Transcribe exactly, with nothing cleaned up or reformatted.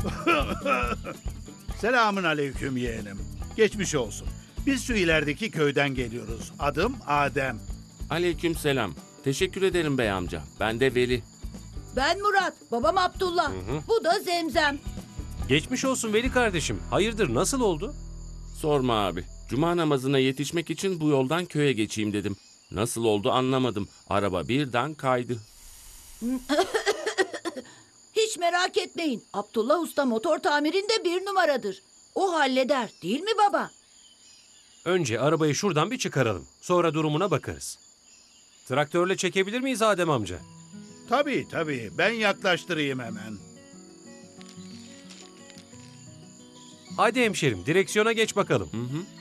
Selamün aleyküm yeğenim. Geçmiş olsun. Biz şu ilerideki köyden geliyoruz. Adım Adem. Aleykümselam. Teşekkür ederim bey amca. Ben de Veli. Ben Murat, babam Abdullah. Bu da Zemzem. Geçmiş olsun Veli kardeşim. Hayırdır, nasıl oldu? Sorma abi. Cuma namazına yetişmek için bu yoldan köye geçeyim dedim. Nasıl oldu anlamadım. Araba birden kaydı. Hiç merak etmeyin. Abdullah Usta motor tamirinde bir numaradır. O halleder, değil mi baba? Önce arabayı şuradan bir çıkaralım. Sonra durumuna bakarız. Traktörle çekebilir miyiz Adem amca? Tabii tabii. Ben yaklaştırayım hemen. Hadi hemşerim, direksiyona geç bakalım. Hı hı.